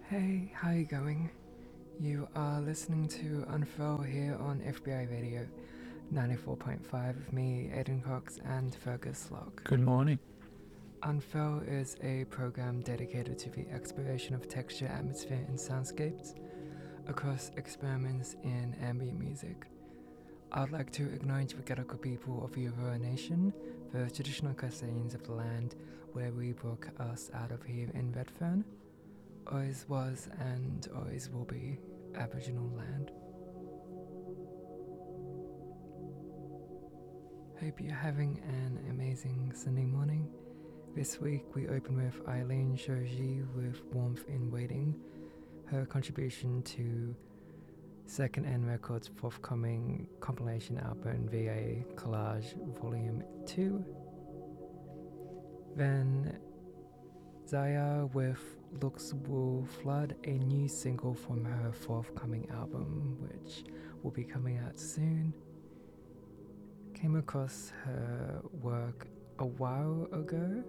Hey, how you going? You are listening to Unfurl here on FBI Radio 94.5 with me, Aidan Cox, and Fergus Locke. Good morning. Unfurl is a program dedicated to the exploration of texture, atmosphere, and soundscapes across experiments in ambient music. I'd like to acknowledge the Gadigal people of the Eora Nation, the traditional custodians of the land where we broadcast out of here in Redfern. Always was and always will be Aboriginal land. Hope you're having an amazing Sunday morning. This week we open with Eileen Shoji with Warmth in Waiting, her contribution to Second N Records' forthcoming compilation album VA Collage Volume 2. Then Zaya with Looks Will Flood, a new single from her forthcoming album, which will be coming out soon. Came across her work a while ago.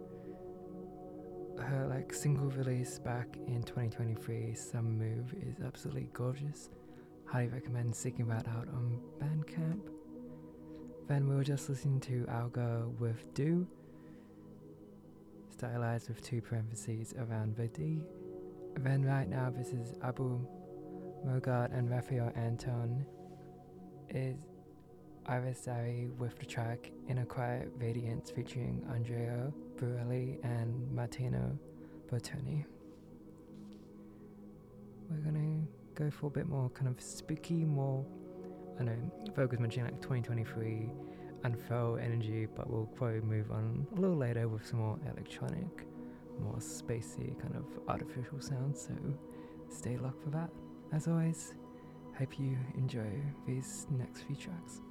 Her single release back in 2023, Some Move, is absolutely gorgeous. Highly recommend seeking that out on Bandcamp. Then we were just listening to Alga with Do, stylized with two parentheses around the D. Then right now this is Abu Mogad and Raphael Anton is Iris Dari with the track In a Quiet Radiance featuring Andrea Burelli and Martino Bertoni. We're gonna go for a bit more kind of spooky, more, I know, Fergus mentioning 2023 Unfurl energy, but we'll probably move on a little later with some more electronic, more spacey kind of artificial sounds, so stay locked for that. As always, hope you enjoy these next few tracks.